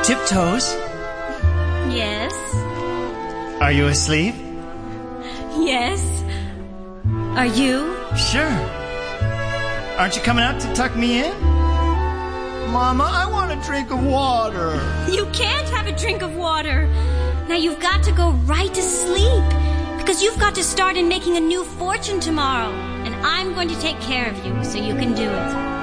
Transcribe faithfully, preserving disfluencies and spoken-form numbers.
Tiptoes? Yes. Are you asleep? Yes. Are you? Sure. Aren't you coming out to tuck me in? Mama, I want a drink of water. You can't have a drink of water. Now you've got to go right to sleep, because you've got to start in making a new fortune tomorrow, and I'm going to take care of you so you can do it.